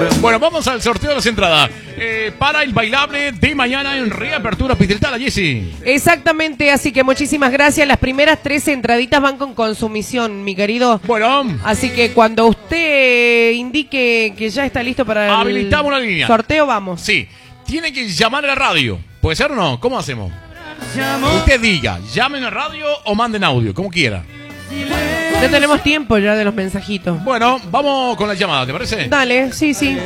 señor. Bueno, vamos al sorteo de las entradas para el bailable de mañana en Reapertura Piteltala, Jessy. Exactamente, así que muchísimas gracias. Las primeras 13 entraditas van con consumición, mi querido. Bueno. Así que cuando usted indique que ya está listo para habilitamos una línea. Sorteo, vamos. Sí, tiene que llamar a la radio. ¿Puede ser o no? ¿Cómo hacemos? Usted diga, llamen a la radio o manden audio, como quiera. No tenemos tiempo ya de los mensajitos. Bueno, vamos con la llamada, ¿te parece? Dale, sí.